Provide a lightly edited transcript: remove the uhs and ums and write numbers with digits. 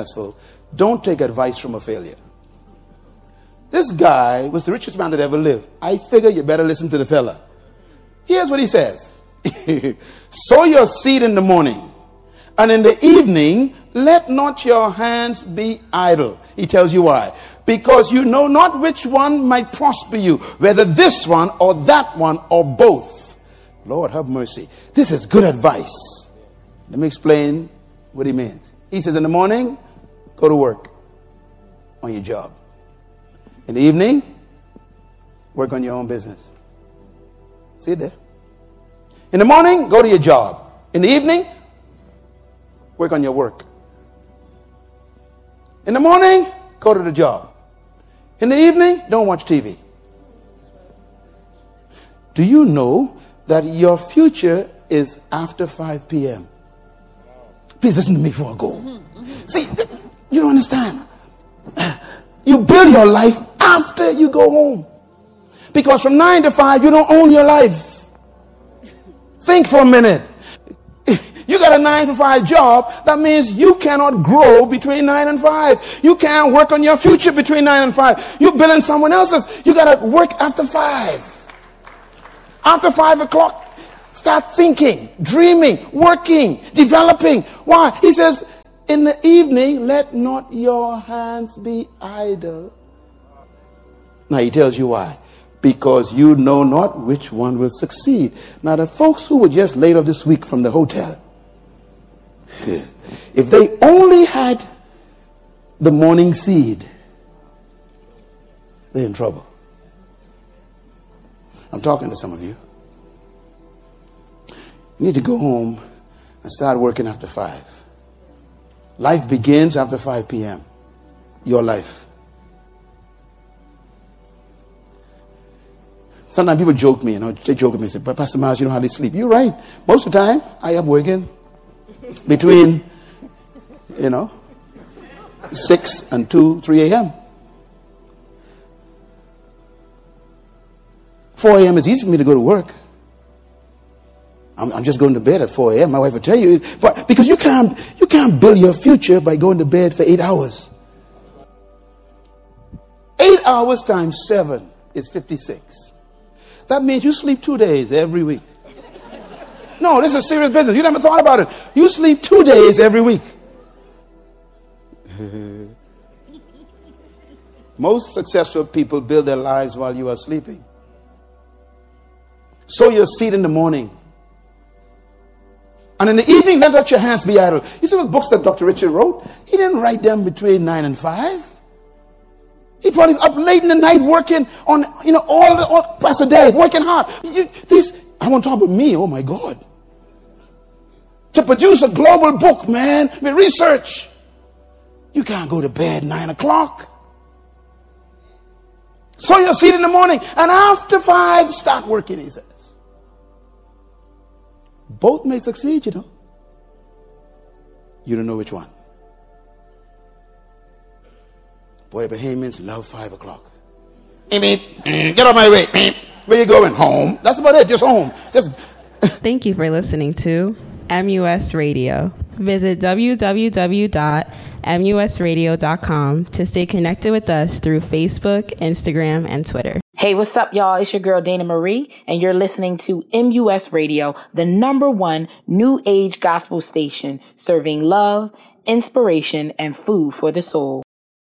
successful, don't take advice from a failure. This guy was the richest man that ever lived. I figure you better listen to the fella. Here's what he says. Sow your seed in the morning, and in the evening, let not your hands be idle. He tells you why. Because you know not which one might prosper you, whether this one or that one or both. Lord, have mercy. This is good advice. Let me explain what he means. He says, in the morning, go to work on your job. In the evening, work on your own business. See it there? In the morning, go to your job. In the evening, work on your work. In the morning, go to the job. In the evening, don't watch TV. Do you know that your future is after 5 p.m.? Please listen to me before I go. See, you don't understand. You build your life after you go home. Because from 9 to 5, you don't own your life. Think for a minute. You got a 9 to 5 job. That means you cannot grow between 9 and 5. You can't work on your future between 9 and 5. You're building someone else's. You got to work after 5. After 5 o'clock, start thinking, dreaming, working, developing. Why? He says, in the evening, let not your hands be idle. Now he tells you why. Because you know not which one will succeed. Now the folks who were just laid off this week from the hotel, if they only had the morning seed, they're in trouble. I'm talking to some of you. You need to go home and start working after 5. Life begins after 5 p.m. Your life. Sometimes people joke me, they joke with me and say, but Pastor Miles, you don't hardly sleep. You're right. Most of the time, I am working between, 6 and 2, 3 a.m. 4 a.m. is easy for me to go to work. I'm just going to bed at 4 a.m. My wife will tell you, but because you can't build your future by going to bed for 8 hours. 8 hours times 7 is 56. That means you sleep 2 days every week. No, this is serious business. You never thought about it. You sleep 2 days every week. Most successful people build their lives while you are sleeping. Sow your seed in the morning. And in the evening, let not your hands be idle. You see those books that Dr. Richard wrote? He didn't write them between 9 and 5. He probably up late in the night working on, all Pastor Dave, working hard. I want to talk about me, oh my God. To produce a global book, man, with research. You can't go to bed 9 o'clock. Sow your seed in the morning, and after 5, start working, he says. Both may succeed, You don't know which one. Boy, Bahamians love 5 o'clock. Get out of my way. Where you going? Home. That's about it. Just home. Thank you for listening to MUS Radio. Visit www.musradio.com to stay connected with us through Facebook, Instagram, and Twitter. Hey, what's up, y'all? It's your girl, Dana Marie, and you're listening to MUS Radio, the #1 new age gospel station, serving love, inspiration, and food for the soul.